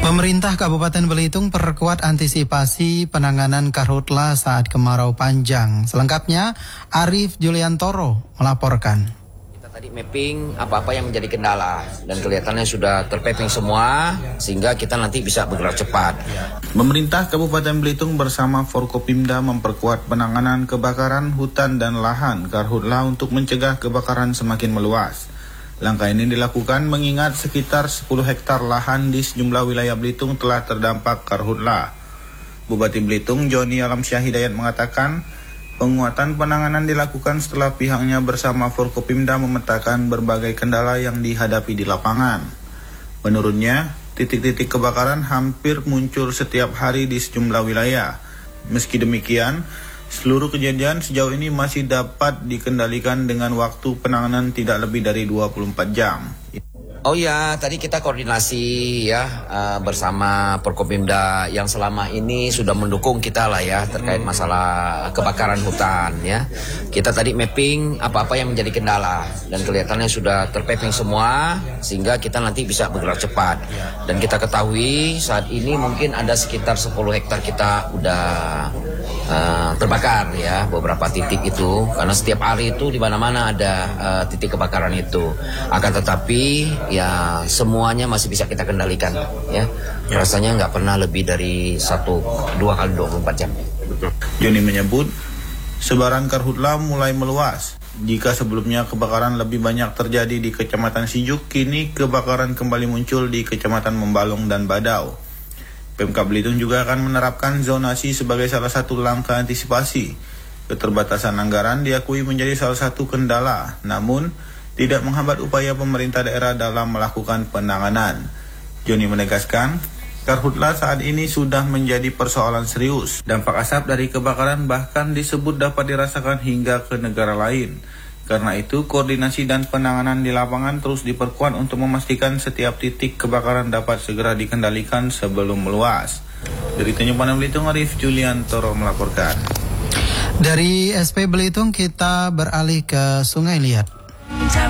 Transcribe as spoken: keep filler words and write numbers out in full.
Pemerintah Kabupaten Belitung perkuat antisipasi penanganan karhutla saat kemarau panjang. Selengkapnya, Arif Juliantoro melaporkan. Kita tadi mapping apa-apa yang menjadi kendala dan kelihatannya sudah terpaping semua sehingga kita nanti bisa bergerak cepat. Pemerintah Kabupaten Belitung bersama Forkopimda memperkuat penanganan kebakaran hutan dan lahan karhutla untuk mencegah kebakaran semakin meluas. Langkah ini dilakukan mengingat sekitar sepuluh hektar lahan di sejumlah wilayah Belitung telah terdampak karhutla. Bupati Belitung Joni Alamsyah Hidayat mengatakan penguatan penanganan dilakukan setelah pihaknya bersama Forkopimda memetakan berbagai kendala yang dihadapi di lapangan. Menurutnya, titik-titik kebakaran hampir muncul setiap hari di sejumlah wilayah. Meski demikian, seluruh kejadian sejauh ini masih dapat dikendalikan dengan waktu penanganan tidak lebih dari dua puluh empat jam. Oh ya, tadi kita koordinasi ya uh, bersama Forkopimda yang selama ini sudah mendukung kita lah ya terkait masalah kebakaran hutan ya. Kita tadi mapping apa-apa yang menjadi kendala dan kelihatannya sudah terpaping semua sehingga kita nanti bisa bergerak cepat. Dan kita ketahui saat ini mungkin ada sekitar sepuluh hektar kita udah uh, terbakar ya beberapa titik itu karena setiap hari itu di mana-mana ada uh, titik kebakaran itu. Akan tetapi ya semuanya masih bisa kita kendalikan ya. Rasanya nggak pernah lebih dari satu dua kali dua puluh empat jam. Joni menyebut sebaran karhutla mulai meluas. Jika sebelumnya kebakaran lebih banyak terjadi di Kecamatan Sijuk, kini kebakaran kembali muncul di Kecamatan Membalong dan Badau. Pemkab Belitung juga akan menerapkan zonasi sebagai salah satu langkah antisipasi. Keterbatasan anggaran diakui menjadi salah satu kendala, namun tidak menghambat upaya pemerintah daerah dalam melakukan penanganan. Joni menegaskan, karhutla saat ini sudah menjadi persoalan serius. Dampak asap dari kebakaran bahkan disebut dapat dirasakan hingga ke negara lain. Karena itu, koordinasi dan penanganan di lapangan terus diperkuat untuk memastikan setiap titik kebakaran dapat segera dikendalikan sebelum meluas. Dari Tanjung Pandan Belitung, Arif Juliantoro melaporkan. Dari S P Belitung kita beralih ke Sungai Liat.